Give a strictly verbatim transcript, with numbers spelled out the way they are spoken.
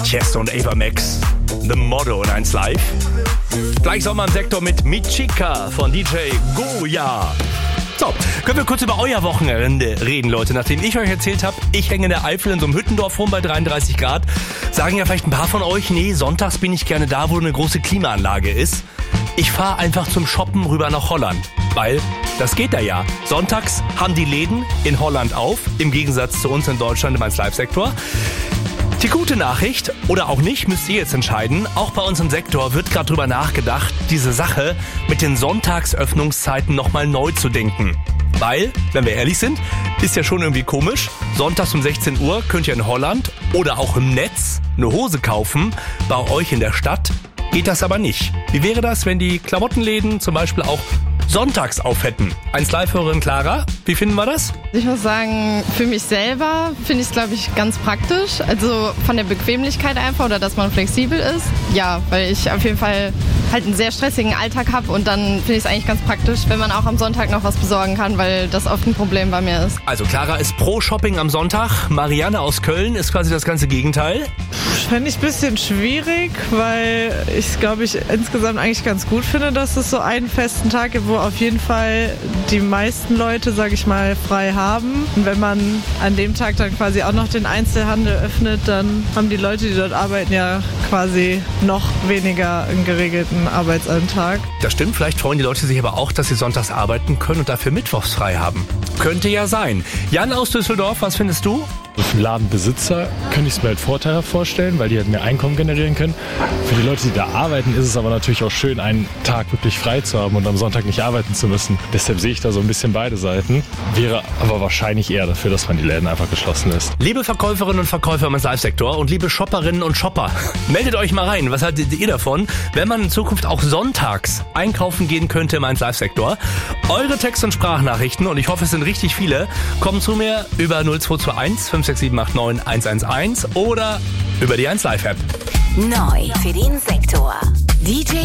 Tiesto und Ava Max, The Motto in eins Live. Gleich Sommer im Sektor mit Michika von D J Goya. So, können wir kurz über euer Wochenende reden, Leute. Nachdem ich euch erzählt habe, ich hänge in der Eifel in so einem Hüttendorf rum bei dreiunddreißig Grad, sagen ja vielleicht ein paar von euch, nee, sonntags bin ich gerne da, wo eine große Klimaanlage ist. Ich fahre einfach zum Shoppen rüber nach Holland, weil das geht da ja. Sonntags haben die Läden in Holland auf, im Gegensatz zu uns in Deutschland im eins Live-Sektor. Die gute Nachricht, oder auch nicht, müsst ihr jetzt entscheiden, auch bei uns im Sektor wird gerade drüber nachgedacht, diese Sache mit den Sonntagsöffnungszeiten nochmal neu zu denken. Weil, wenn wir ehrlich sind, ist ja schon irgendwie komisch, sonntags um sechzehn Uhr könnt ihr in Holland oder auch im Netz eine Hose kaufen, bei euch in der Stadt geht das aber nicht. Wie wäre das, wenn die Klamottenläden zum Beispiel auch sonntags auf hätten? eins Live-Hörerin Clara, wie finden wir das? Ich muss sagen, für mich selber finde ich es, glaube ich, ganz praktisch. Also von der Bequemlichkeit einfach oder dass man flexibel ist. Ja, weil ich auf jeden Fall halt einen sehr stressigen Alltag habe und dann finde ich es eigentlich ganz praktisch, wenn man auch am Sonntag noch was besorgen kann, weil das oft ein Problem bei mir ist. Also Clara ist pro Shopping am Sonntag. Marianne aus Köln ist quasi das ganze Gegenteil. Fände ich ein bisschen schwierig, weil ich es, glaube ich, insgesamt eigentlich ganz gut finde, dass es so einen festen Tag gibt, wo auf jeden Fall die meisten Leute, sage ich mal, frei haben. Und wenn man an dem Tag dann quasi auch noch den Einzelhandel öffnet, dann haben die Leute, die dort arbeiten, ja quasi noch weniger einen geregelten Arbeitsalltag. Das stimmt, vielleicht freuen die Leute sich aber auch, dass sie sonntags arbeiten können und dafür mittwochs frei haben. Könnte ja sein. Jan aus Düsseldorf, was findest du? Für den Ladenbesitzer könnte ich es mir halt Vorteile vorstellen, weil die halt mehr Einkommen generieren können. Für die Leute, die da arbeiten, ist es aber natürlich auch schön, einen Tag wirklich frei zu haben und am Sonntag nicht arbeiten zu müssen. Deshalb sehe ich da so ein bisschen beide Seiten. Wäre aber wahrscheinlich eher dafür, dass man die Läden einfach geschlossen lässt. Liebe Verkäuferinnen und Verkäufer im Live-Sektor und liebe Shopperinnen und Shopper, meldet euch mal rein. Was haltet ihr davon, wenn man in Zukunft auch sonntags einkaufen gehen könnte im eins Live-Sektor? Eure Text- und Sprachnachrichten, und ich hoffe, es sind richtig viele, kommen zu mir über null zwei zwei eins fünf sechs sieben acht neun eins eins eins oder über die eins Live App. Neu für den Sektor. D J